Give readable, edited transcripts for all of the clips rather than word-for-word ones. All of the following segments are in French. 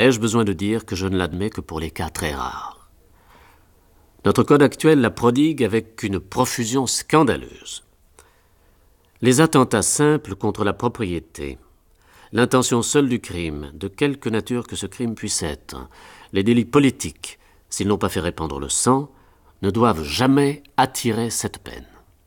ai-je besoin de dire que je ne l'admets que pour les cas très rares. Notre code actuel la prodigue avec une profusion scandaleuse. Les attentats simples contre la propriété, l'intention seule du crime, de quelque nature que ce crime puisse être, les délits politiques, s'ils n'ont pas fait répandre le sang, ne doivent jamais attirer cette peine.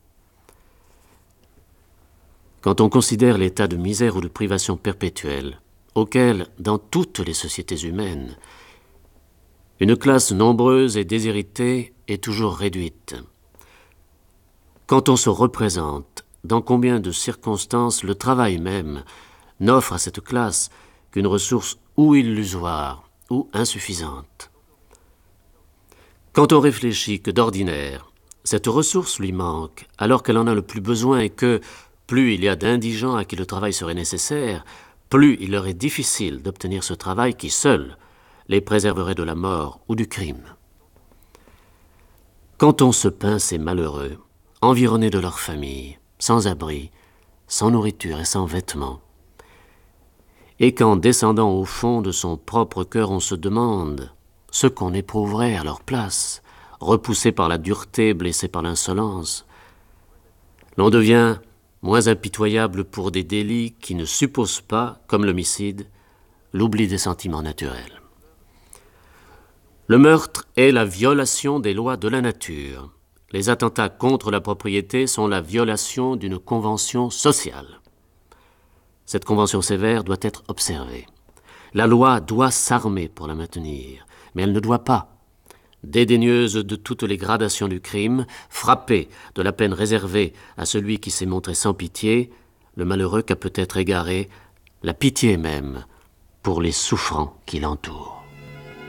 Quand on considère l'état de misère ou de privation perpétuelle, auquel, dans toutes les sociétés humaines, une classe nombreuse et déshéritée est toujours réduite, quand on se représente dans combien de circonstances le travail même n'offre à cette classe qu'une ressource ou illusoire ou insuffisante. Quand on réfléchit que d'ordinaire, cette ressource lui manque alors qu'elle en a le plus besoin et que, plus il y a d'indigents à qui le travail serait nécessaire, plus il leur est difficile d'obtenir ce travail qui seul les préserverait de la mort ou du crime. Quand on se peint ces malheureux, environnés de leur famille, sans abri, sans nourriture et sans vêtements, et qu'en descendant au fond de son propre cœur on se demande ce qu'on éprouverait à leur place, repoussé par la dureté, blessé par l'insolence, l'on devient moins impitoyable pour des délits qui ne supposent pas, comme l'homicide, l'oubli des sentiments naturels. Le meurtre est la violation des lois de la nature. Les attentats contre la propriété sont la violation d'une convention sociale. Cette convention sévère doit être observée. La loi doit s'armer pour la maintenir, mais elle ne doit pas, dédaigneuse de toutes les gradations du crime, frapper de la peine réservée à celui qui s'est montré sans pitié, le malheureux qu'a peut-être égaré la pitié même pour les souffrants qui l'entourent.